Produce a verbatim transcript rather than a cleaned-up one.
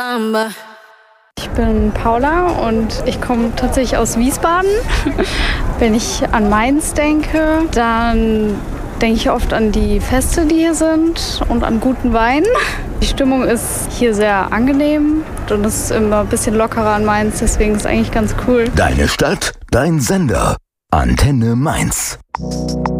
Ich bin Paula und ich komme tatsächlich aus Wiesbaden. Wenn ich an Mainz denke, dann denke ich oft an die Feste, die hier sind und an guten Wein. Die Stimmung ist hier sehr angenehm und es ist immer ein bisschen lockerer an Mainz, deswegen ist es eigentlich ganz cool. Deine Stadt, dein Sender. Antenne Mainz.